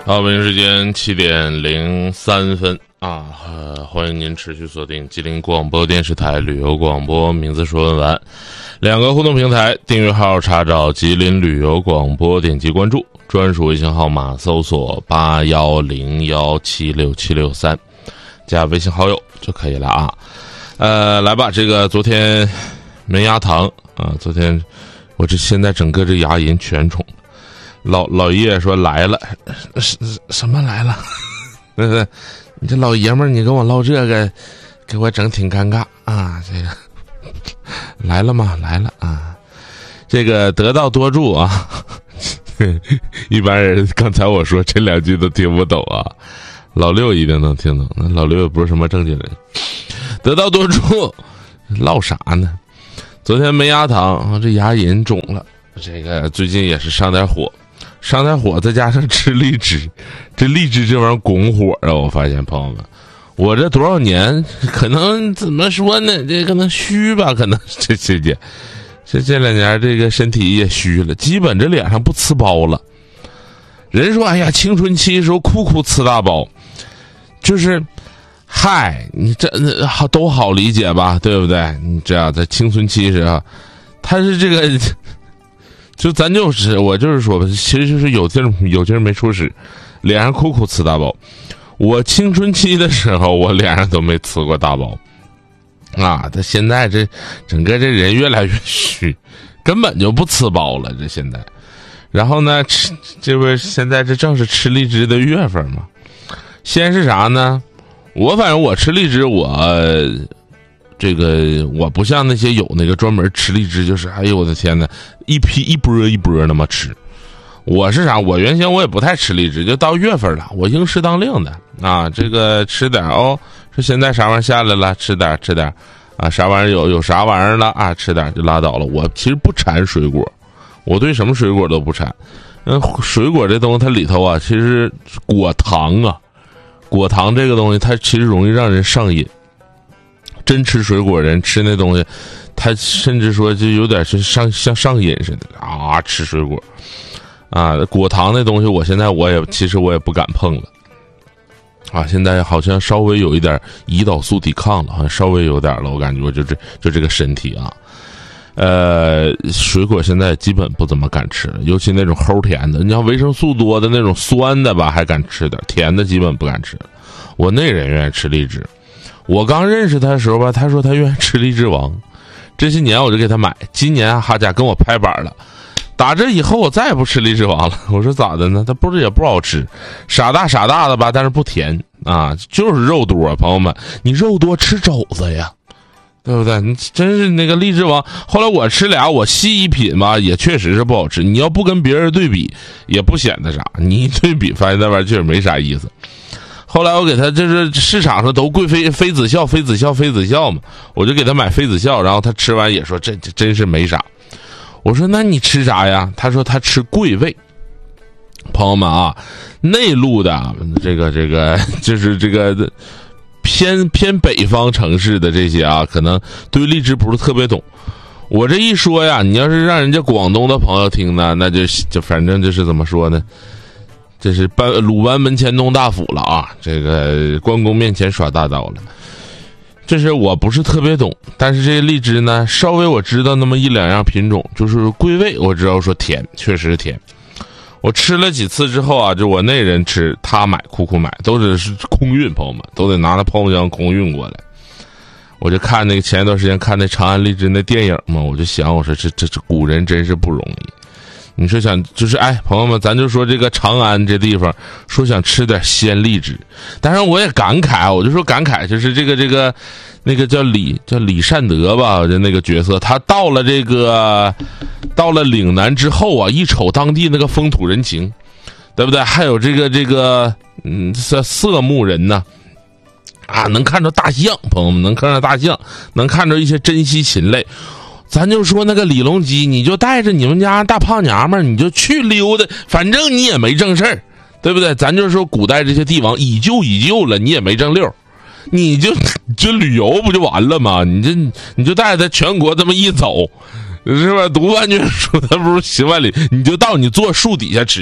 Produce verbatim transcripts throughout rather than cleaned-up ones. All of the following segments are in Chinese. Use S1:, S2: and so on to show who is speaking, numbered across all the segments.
S1: 好，北京时间七点零三分啊、呃！欢迎您持续锁定吉林广播电视台旅游广播，名字说文玩两个互动平台，订阅号查找吉林旅游广播，点击关注，专属微信号码搜索八幺零幺七六七六三，加微信好友就可以了啊。呃，来吧，这个昨天没牙糖啊，昨天我这现在整个这牙龈全肿。老老爷说来了，什什么来了？你这老爷们儿，你跟我唠这个，给我整挺尴尬啊！这个来了吗？来了啊！这个得道多助啊！一般人刚才我说这两句都听不懂啊，老六一定能听懂。那老六也不是什么正经人。得道多助，唠啥呢？昨天没牙糖，这牙龈肿了。这个最近也是上点火。上点火，再加上吃荔枝，这荔枝这玩意儿拱火啊！我发现朋友们，我这多少年可能怎么说呢？这可能虚吧，可能这这这这这两年这个身体也虚了，基本这脸上不呲包了。人说，哎呀，青春期的时候哭哭呲大包，就是嗨，你这好都好理解吧，对不对？你这样在青春期时候，他是这个。就咱就是我就是说吧，其实就是有劲儿有劲儿没出屎，脸上哭哭呲大包。我青春期的时候，我脸上都没呲过大包啊。他现在这整个这人越来越虚，根本就不呲包了。这现在，然后呢，吃这不是现在这正是吃荔枝的月份嘛？先是啥呢？我反正我吃荔枝，我。这个我不像那些有那个专门吃荔枝，就是哎呦我的天哪，一批一波一波那么吃。我是啥？我原先我也不太吃荔枝，就到月份了，我应适当令的啊。这个吃点哦，说现在啥玩意儿下来了，吃点吃点啊，啥玩意儿有有啥玩意儿了啊，吃点就拉倒了。我其实不馋水果，我对什么水果都不馋。嗯，水果这东西它里头啊，其实果糖啊，果糖这个东西它其实容易让人上瘾。真吃水果人吃那东西，他甚至说就有点是上像上瘾似的啊！吃水果啊，果糖那东西，我现在我也其实我也不敢碰了啊！现在好像稍微有一点胰岛素抵抗了，好像稍微有点了，我感觉就这就这个身体啊，呃，水果现在基本不怎么敢吃了，尤其那种齁甜的，你像维生素多的那种酸的吧，还敢吃点，甜的基本不敢吃。我那人愿意吃荔枝。我刚认识他的时候吧，他说他愿意吃荔枝王，这些年我就给他买，今年哈家跟我拍板了，打这以后我再也不吃荔枝王了。我说咋的呢？他不是也不好吃，傻大傻大的吧，但是不甜啊，就是肉多。朋友们，你肉多吃肘子呀，对不对？你真是那个荔枝王。后来我吃俩，我细一品吧，也确实是不好吃。你要不跟别人对比，也不显得啥，你一对比发现那玩意儿确实没啥意思。后来我给他，就是市场上都贵妃妃子笑妃子笑妃子笑嘛，我就给他买妃子笑，然后他吃完也说这这真是没啥。我说那你吃啥呀？他说他吃桂味。朋友们啊，内陆的这个这个就是这个偏偏北方城市的这些啊，可能对荔枝不是特别懂。我这一说呀，你要是让人家广东的朋友听呢，那就就反正就是怎么说呢？这是班鲁班门前弄大斧了啊！这个关公面前耍大刀了。这是我不是特别懂，但是这荔枝呢，稍微我知道那么一两样品种，就是桂味，我知道说甜，确实甜。我吃了几次之后啊，就我那人吃，他买，苦苦买，都得是空运，朋友们都得拿那泡沫浆空运过来。我就看那个前一段时间看那长安荔枝那电影嘛，我就想，我说这这这古人真是不容易。你说想就是哎，朋友们，咱就说这个长安这地方，说想吃点鲜荔枝，当然我也感慨，我就说感慨，就是这个这个那个叫李叫李善德吧，就那个角色，他到了这个到了岭南之后啊，一瞅当地那个风土人情，对不对？还有这个这个嗯色色目人呢。啊，能看着大象，朋友们能看着大象，能看着一些珍稀禽类。咱就说那个李隆基，你就带着你们家大胖娘们儿，你就去溜达，反正你也没正事儿，对不对？咱就说古代这些帝王以旧以旧了，你也没正溜，你就就旅游不就完了吗？你这你就带着全国这么一走，是吧？读万卷书，他不如行万里。你就到你坐树底下吃，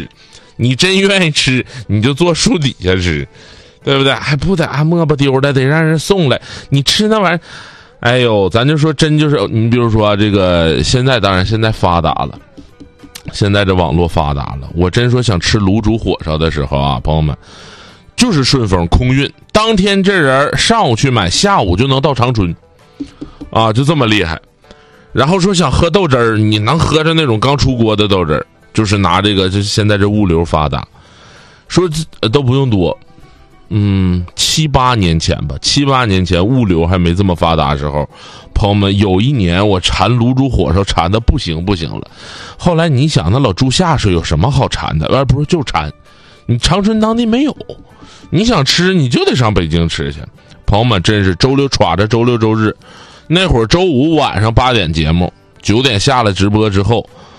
S1: 你真愿意吃，你就坐树底下吃，对不对？还不得啊磨巴丢的，得让人送来。你吃那玩意儿，哎呦，咱就说真就是，你比如说这个，现在当然现在发达了，现在这网络发达了。我真说想吃卤煮火烧的时候啊，朋友们，就是顺丰空运，当天这人上午去买，下午就能到长春，啊，就这么厉害。然后说想喝豆汁儿，你能喝着那种刚出锅的豆汁儿，就是拿这个，就现在这物流发达，说这都不用多，嗯，七八年前吧，七八年前物流还没这么发达的时候，朋友们，有一年我馋卤煮火烧馋的不行不行了。后来你想，那老住下水有什么好馋的？而不是就馋，你长春当地没有，你想吃你就得上北京吃去。朋友们，真是周六耍着周六周日。那会儿周五晚上八点节目，九点下了直播之后，